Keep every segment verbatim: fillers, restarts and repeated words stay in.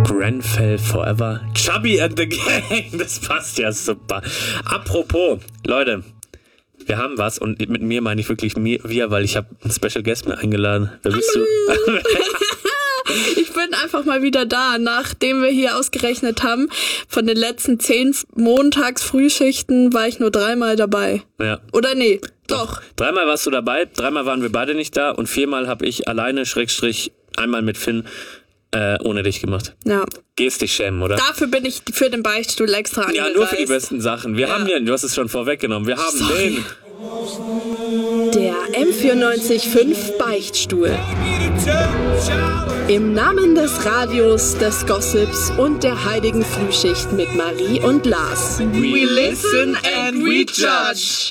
Grenfell Forever. Chubby and the Gang. Das passt ja super. Apropos, Leute, wir haben was und mit mir meine ich wirklich mir, wir, weil ich habe einen Special Guest mir eingeladen. Wer bist du? Ich bin einfach mal wieder da, nachdem wir hier ausgerechnet haben, von den letzten zehn Montags-Frühschichten war ich nur dreimal dabei. Ja. Oder nee, doch. doch. Dreimal warst du dabei, dreimal waren wir beide nicht da und viermal habe ich alleine, Schrägstrich, einmal mit Finn, äh, ohne dich gemacht. Ja. Gehst dich schämen, oder? Dafür bin ich für den Beichtstuhl extra angereist. Ja, nur für die besten Sachen. Wir ja. haben ja, du hast es schon vorweggenommen, wir haben Sorry. den... Der M vierundneunzig Komma fünf Beichtstuhl. Im Namen des Radios, des Gossips und der heiligen Frühschicht mit Marie und Lars. We listen and we judge.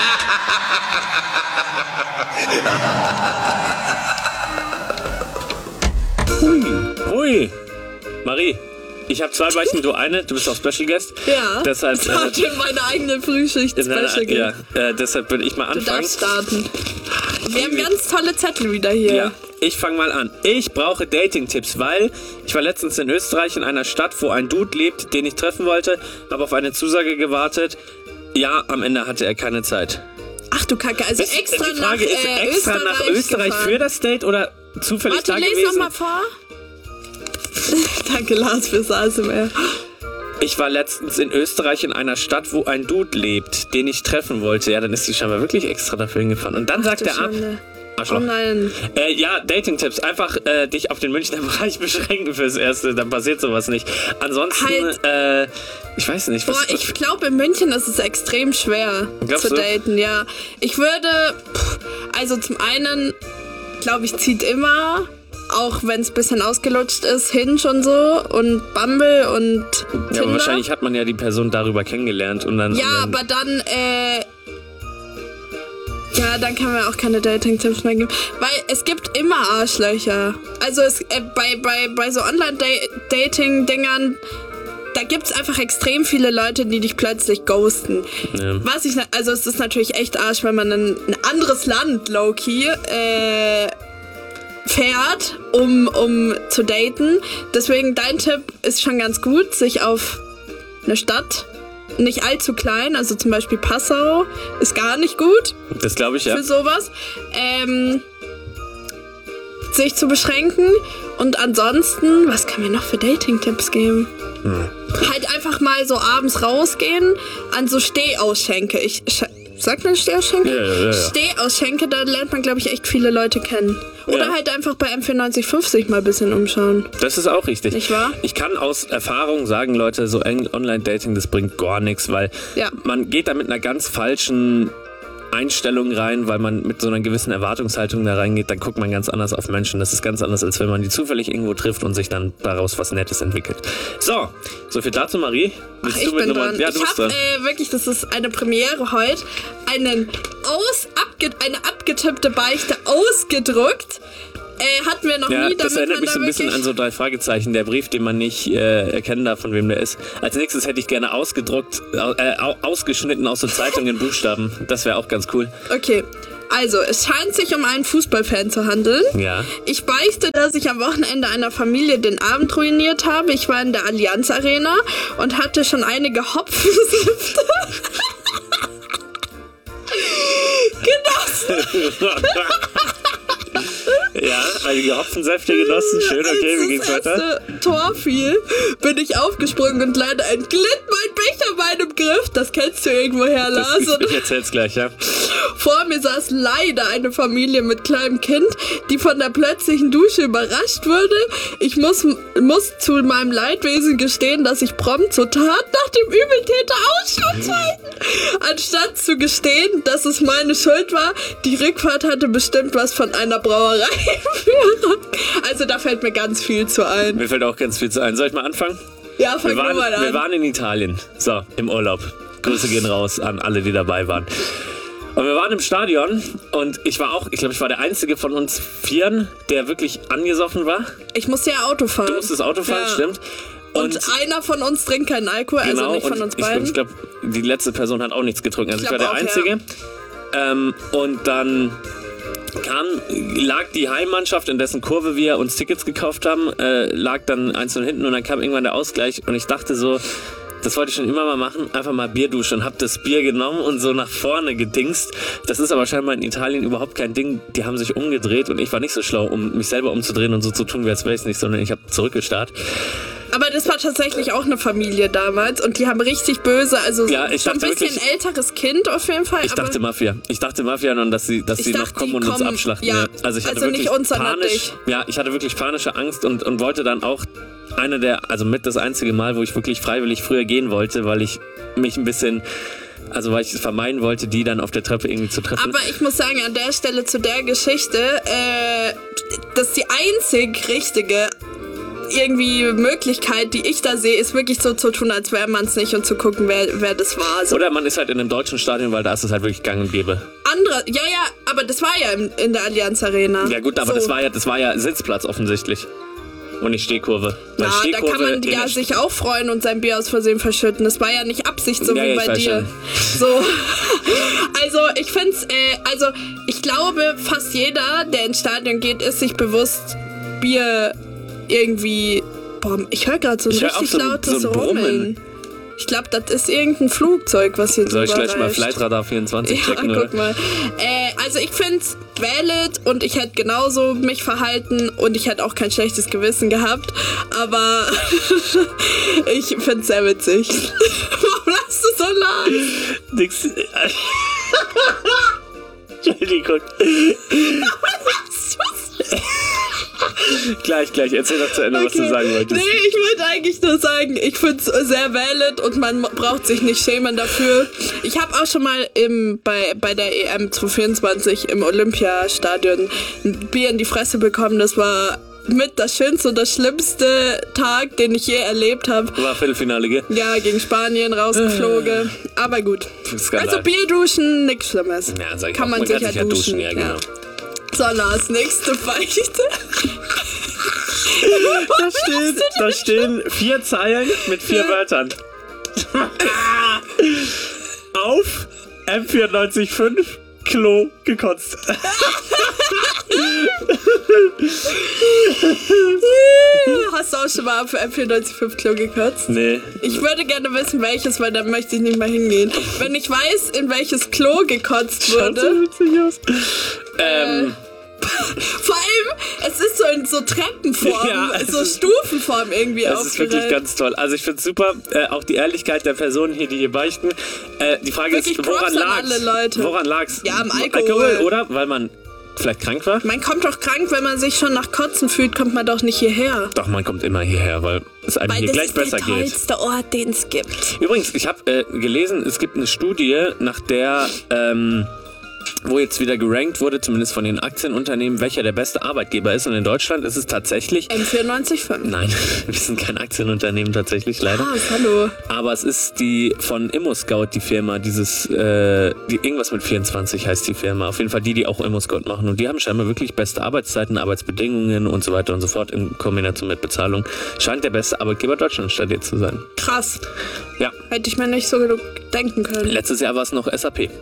Hui, hui. Marie, ich habe zwei Beichten, du eine, du bist auch Special Guest. Ja, deshalb, das war äh, meine eigene Frühschicht Special Guest. Ja, äh, deshalb würde ich mal anfangen. Du darfst starten. Wir haben ganz tolle Zettel wieder hier. Ja, ich fange mal an. Ich brauche Dating-Tipps, weil ich war letztens in Österreich in einer Stadt, wo ein Dude lebt, den ich treffen wollte, habe auf eine Zusage gewartet. Ja, am Ende hatte er keine Zeit. Ach du Kacke, also das, extra die Frage nach ist, äh, extra Österreich nach Österreich gefahren. Für das Date oder zufällig Warte, da lese gewesen? noch mal vor. Danke, Lars, fürs A S M R. Ich war letztens in Österreich in einer Stadt, wo ein Dude lebt, den ich treffen wollte. Ja, dann ist die scheinbar wirklich extra dafür hingefahren. Und dann Ach, sagt er ab. Oh nein. Äh, ja, Dating-Tipps. Einfach äh, dich auf den Münchner Bereich beschränken fürs Erste. Dann passiert sowas nicht. Ansonsten, halt. äh, ich weiß nicht. Was, Boah, ich glaube, in München ist es extrem schwer Glaubst zu du? daten, ja. Ich würde, pff, also zum einen, glaube ich, zieht immer, auch wenn es ein bisschen ausgelutscht ist, Hinge und so und Bumble und Tinder. Ja, aber wahrscheinlich hat man ja die Person darüber kennengelernt und dann... Ja, und dann aber dann, äh... Ja, dann kann man auch keine Dating-Tipps mehr geben. Weil es gibt immer Arschlöcher. Also es, äh, bei, bei, bei so Online-Dating-Dingern, da gibt's einfach extrem viele Leute, die dich plötzlich ghosten. Ja. Was ich, also es ist natürlich echt Arsch, wenn man in ein anderes Land, low-key, äh, fährt, um, um zu daten. Deswegen, dein Tipp ist schon ganz gut, sich auf eine Stadt, nicht allzu klein, also zum Beispiel Passau, ist gar nicht gut. Das glaube ich, ja. Für sowas. Ähm, sich zu beschränken. Und ansonsten, was kann mir noch für Dating-Tipps geben? Hm. Halt einfach mal so abends rausgehen an so Stehausschenke. Ich, sagt man Stehausschenke? Ja, ja, ja. Stehausschenke, da lernt man, glaube ich, echt viele Leute kennen. Oder ja. halt einfach bei M vierundneunzig Komma fünf sich mal ein bisschen umschauen. Das ist auch richtig. Nicht wahr? Ich kann aus Erfahrung sagen, Leute, so Online-Dating, das bringt gar nichts, weil ja. man geht da mit einer ganz falschen Einstellung rein, weil man mit so einer gewissen Erwartungshaltung da reingeht, dann guckt man ganz anders auf Menschen. Das ist ganz anders, als wenn man die zufällig irgendwo trifft und sich dann daraus was Nettes entwickelt. So, so viel dazu, Marie. Ach, ich bin dran. Ja, du ich bist dran. Hab, äh, wirklich, das ist eine Premiere heute, einen aus, abge, eine abgetippte Beichte ausgedruckt. Äh, hatten wir noch ja, nie. Das erinnert mich so ein bisschen wirklich an so drei Fragezeichen, der Brief, den man nicht äh, erkennen darf, von wem der ist. Als nächstes hätte ich gerne ausgedruckt, äh, ausgeschnitten aus so Zeitungen Buchstaben. Das wäre auch ganz cool. Okay, also es scheint sich um einen Fußballfan zu handeln. Ja. Ich beichte, dass ich am Wochenende einer Familie den Abend ruiniert habe. Ich war in der Allianz Arena und hatte schon einige Hopfensäfte genossen. Ja, einige Hopfensäfte genossen. Schön, okay, wie ging's weiter? Als das erste Tor fiel, bin ich aufgesprungen und leider entglitt mein Becher meinem Griff. Das kennst du irgendwoher, Lars. Das, ich erzähl's gleich, ja. Vor mir saß leider eine Familie mit kleinem Kind, die von der plötzlichen Dusche überrascht wurde. Ich muss, muss zu meinem Leidwesen gestehen, dass ich prompt so tat, nach dem Übeltäter Ausschau zu halten. Anstatt zu gestehen, dass es meine Schuld war, die Rückfahrt hatte bestimmt was von einer Brauerei. Also da fällt mir ganz viel zu ein. Mir fällt auch ganz viel zu ein. Soll ich mal anfangen? Ja, fang wir waren, mal an. Wir waren in Italien, so, im Urlaub. Grüße gehen raus an alle, die dabei waren. Und wir waren im Stadion und ich war auch, ich glaube, ich war der Einzige von uns Vieren, der wirklich angesoffen war. Ich musste ja Auto fahren. Du musstest Auto fahren, ja. Stimmt. Und, und einer von uns trinkt keinen Alkohol, genau, also nicht von uns ich, beiden. Ich glaube, die letzte Person hat auch nichts getrunken. Also ich, ich war der auch, Einzige. Ja. Ähm, und dann kam, lag die Heimmannschaft, in dessen Kurve wir uns Tickets gekauft haben, äh, lag dann eins null hinten und dann kam irgendwann der Ausgleich und ich dachte so, das wollte ich schon immer mal machen, einfach mal Bier duschen und hab das Bier genommen und so nach vorne gedingst. Das ist aber scheinbar in Italien überhaupt kein Ding. Die haben sich umgedreht und ich war nicht so schlau, um mich selber umzudrehen und so zu tun, wie als wäre ich nicht, sondern ich habe zurückgestarrt. Aber das war tatsächlich auch eine Familie damals und die haben richtig böse, also ja, ich schon ein dachte bisschen wirklich, älteres Kind auf jeden Fall. Ich aber dachte Mafia. Ich dachte Mafia und dass sie, dass sie noch kommen und kommen, uns abschlachten. Ja, also ich hatte also wirklich nicht uns, sondern panisch, dich. ja, ich hatte wirklich panische Angst und, und wollte dann auch eine der, also mit das einzige Mal, wo ich wirklich freiwillig früher gehen wollte, weil ich mich ein bisschen, also weil ich es vermeiden wollte, die dann auf der Treppe irgendwie zu treffen. Aber ich muss sagen, an der Stelle zu der Geschichte, äh, das ist die einzig richtige irgendwie Möglichkeit, die ich da sehe, ist wirklich so zu tun, als wäre man es nicht und zu gucken, wer, wer das war. So. Oder man ist halt in einem deutschen Stadion, weil da ist es halt wirklich gang und gäbe. Andere, ja, ja, aber das war ja in, in der Allianz Arena. Ja gut, aber so. das war ja, das war ja Sitzplatz offensichtlich. Und nicht Stehkurve. Weil Ja, Stehkurve da kann man ja sich auch freuen und sein Bier aus Versehen verschütten. Das war ja nicht Absicht, so ja, wie ja, bei dir. Schon. So. Also, ich find's, äh, also, ich glaube, fast jeder, der ins Stadion geht, ist sich bewusst, Bier irgendwie. Boah, ich höre gerade so ein Ich hör richtig auch so ein- lautes so ein Rummeln. Brummen. Ich glaube, das ist irgendein Flugzeug, was hier Soll ich drüber gleich mal reicht. Flightradar vierundzwanzig Ja, checken, guck oder? mal. Äh, also ich find's valid und ich hätte genauso mich verhalten und ich hätte auch kein schlechtes Gewissen gehabt, aber ich find's sehr witzig. Warum lachst du so laut? Nix. Entschuldigung. Gleich, gleich. Erzähl doch zu Ende, okay. was du sagen wolltest. Nee, ich wollte eigentlich nur sagen, ich find's sehr valid und man braucht sich nicht schämen dafür. Ich habe auch schon mal im, bei, bei der E M zwanzig vierundzwanzig im Olympiastadion ein Bier in die Fresse bekommen. Das war mit das schönste und das schlimmste Tag, den ich je erlebt habe. War Viertelfinale, gell? Ja, gegen Spanien rausgeflogen. Aber gut. Also Bier duschen, nichts Schlimmes. Ja, sag ich Kann auch. man, man sicher kann sich ja duschen. duschen. Ja, genau. Ja. So, Lars, nächste Beichte. Da stehen, da stehen vier Zeilen mit vier Wörtern. Auf M vierundneunzig Komma fünf Klo gekotzt. Hast du auch schon mal auf M vierundneunzig Komma fünf Klo gekotzt? Nee. Ich würde gerne wissen, welches, weil dann möchte ich nicht mehr hingehen. Wenn ich weiß, in welches Klo gekotzt wurde. Schaut so witzig aus. Ähm... Vor allem, es ist so in so Treppenform, Ja, so Stufenform irgendwie Das ist wirklich aufgereiht. ganz toll. Also ich finde es super, äh, auch die Ehrlichkeit der Personen hier, die hier beichten. Äh, die Frage Wirklich ist, woran Props an lag's? alle Leute. Woran lag's? Ja, am Alkohol. Oder? Weil man vielleicht krank war? Man kommt doch krank, wenn man sich schon nach Kotzen fühlt, kommt man doch nicht hierher. Doch, man kommt immer hierher, weil es einem Weil hier das gleich ist besser der geht. tollste Ort, den es gibt. Übrigens, ich habe äh, gelesen, es gibt eine Studie, nach der, ähm, wo jetzt wieder gerankt wurde, zumindest von den Aktienunternehmen, welcher der beste Arbeitgeber ist. Und in Deutschland ist es tatsächlich... M vierundneunzig Komma fünf. Nein, wir sind kein Aktienunternehmen tatsächlich, leider. Ah, hallo. Aber es ist die von ImmoScout, die Firma, dieses, äh, die, irgendwas mit vierundzwanzig heißt die Firma. Auf jeden Fall die, die auch ImmoScout machen. Und die haben scheinbar wirklich beste Arbeitszeiten, Arbeitsbedingungen und so weiter und so fort in Kombination mit Bezahlung. Scheint der beste Arbeitgeber Deutschlands statiert zu sein. Krass. Ja. Hätte ich mir nicht so genug denken können. Letztes Jahr war es noch S A P.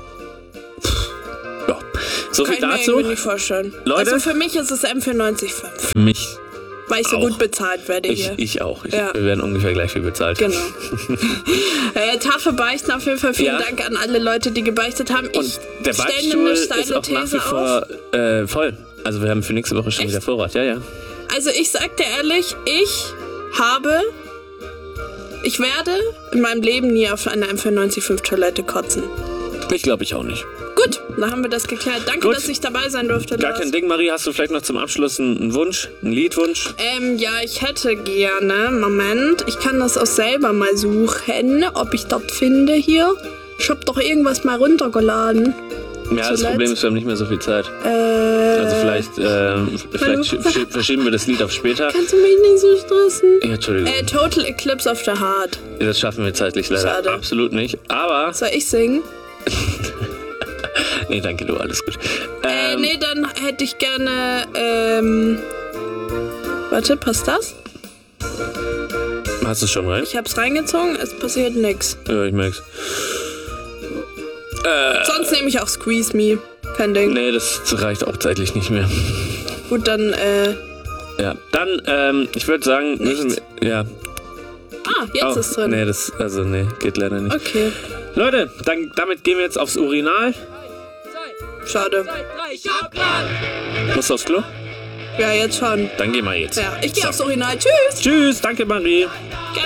Ja. So Kann viel ich mir dazu. irgendwie nicht vorstellen. Leute? Also für mich ist es M vierundneunzig Komma fünf. Für mich Weil ich so auch. gut bezahlt werde Ich, hier. ich auch. Ich, Ja. Wir werden ungefähr gleich viel bezahlt. Genau. äh, taffe beichten auf jeden Fall. Vielen Ja. Dank an alle Leute, die gebeichtet haben. Und Ich der stelle Beichtstuhl eine ist steile auch nach wie These auf. vor äh, voll. Also wir haben für nächste Woche schon Echt? wieder Vorrat. Ja, ja. Also ich sag dir ehrlich, ich habe... Ich werde in meinem Leben nie auf einer M vierundneunzig Komma fünf Toilette kotzen. Ich glaube ich auch nicht. Gut, dann haben wir das geklärt. Danke, Gut. dass ich dabei sein durfte. Gar Lars. kein Ding, Marie. Hast du vielleicht noch zum Abschluss einen, einen Wunsch? Einen Liedwunsch? Ähm, ja, ich hätte gerne... Moment, ich kann das auch selber mal suchen, ob ich das finde hier. Ich hab doch irgendwas mal runtergeladen. Ja, das Zuletzt. Problem ist, wir haben nicht mehr so viel Zeit. Äh, Also vielleicht, ähm, vielleicht sch- sch- verschieben wir das Lied auf später. Kannst du mich nicht so stressen? Ja, Entschuldigung. Äh, Total Eclipse of the Heart. Das schaffen wir zeitlich leider Schade. absolut nicht. Aber... Soll ich singen? Nee, danke, du, alles gut. Äh, Ähm, nee, dann hätte ich gerne, ähm... Warte, passt das? Hast du es schon rein? Ich hab's reingezogen, es passiert nix. Ja, ich merk's. Äh, Sonst nehme ich auch Squeeze Me. kein Ding. Nee, das reicht auch zeitlich nicht mehr. Gut, dann, äh... Ja, dann, ähm, ich würde sagen, müssen wir, ja. Ah, jetzt Oh, ist drin. nee, das, also nee, geht leider nicht. Okay, Leute, dann, damit gehen wir jetzt aufs Urinal. schade. Musst du aufs Klo? Ja, jetzt schon. Dann gehen wir jetzt. Ja, ich gehe So. aufs Urinal. Tschüss! Tschüss, danke Marie.